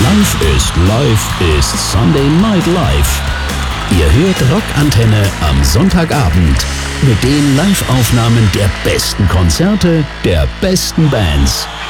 Live ist Sunday Night Live. Ihr hört Rockantenne am Sonntagabend mit den Live-Aufnahmen der besten Konzerte, der besten Bands.